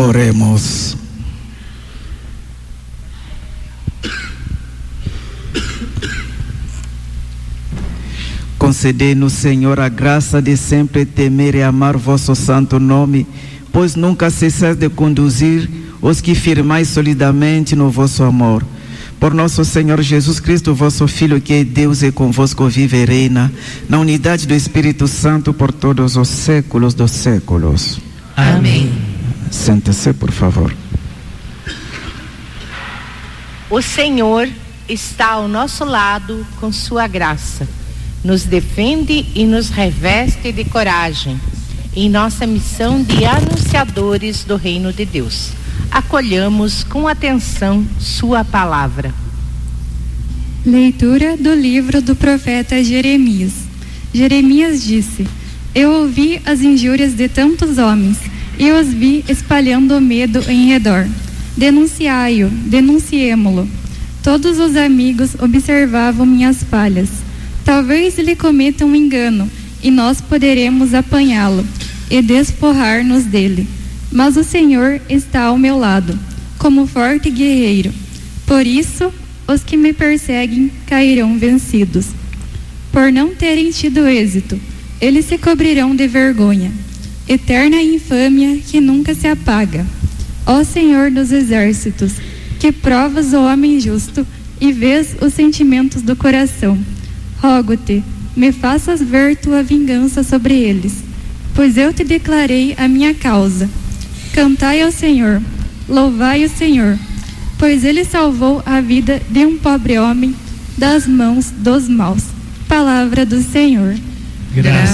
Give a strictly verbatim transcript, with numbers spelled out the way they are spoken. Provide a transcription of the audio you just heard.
Oremos. Concedei-nos, Senhor, a graça de sempre temer e amar vosso santo nome, pois nunca cessais de conduzir os que firmais solidamente no vosso amor. Por nosso Senhor Jesus Cristo, vosso Filho, que é Deus e convosco vive e reina, na unidade do Espírito Santo por todos os séculos dos séculos. Amém. Sente-se, por favor. O Senhor está ao nosso lado com sua graça. Nos defende e nos reveste de coragem em nossa missão de anunciadores do reino de Deus. Acolhamos com atenção sua palavra. Leitura do livro do profeta Jeremias. Jeremias disse: Eu ouvi as injúrias de tantos homens e os vi espalhando medo em redor. Denunciai-o, denunciemo-lo. Todos os amigos observavam minhas falhas. Talvez lhe cometa um engano e nós poderemos apanhá-lo e desforrar-nos dele. Mas o Senhor está ao meu lado, como forte guerreiro. Por isso, os que me perseguem cairão vencidos. Por não terem tido êxito, eles se cobrirão de vergonha. Eterna infâmia que nunca se apaga. Ó Senhor dos exércitos, que provas o homem justo e vês os sentimentos do coração. Rogo-te, me faças ver tua vingança sobre eles, pois eu te declarei a minha causa. Cantai ao Senhor, louvai o Senhor, pois ele salvou a vida de um pobre homem das mãos dos maus. Palavra do Senhor. Graças